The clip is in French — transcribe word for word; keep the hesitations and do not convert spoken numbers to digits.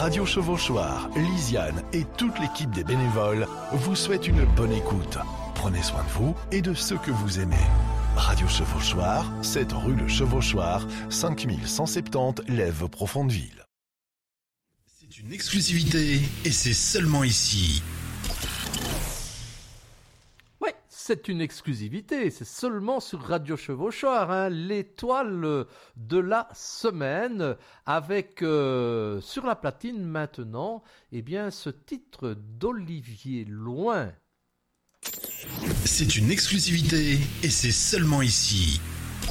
Radio Chevauchoir, Lisiane et toute l'équipe des bénévoles vous souhaitent une bonne écoute. Prenez soin de vous et de ceux que vous aimez. Radio Chevauchoir, sept rue Le Chevauchoir, cinq mille cent soixante-dix Lèves Profondeville. C'est une exclusivité et c'est seulement ici. Ouais, c'est une exclusivité, c'est seulement sur Radio Chevauchoir, hein, l'étoile de la semaine, avec euh, sur la platine maintenant, eh bien, ce titre d'Olivier Loin. C'est une exclusivité et c'est seulement ici.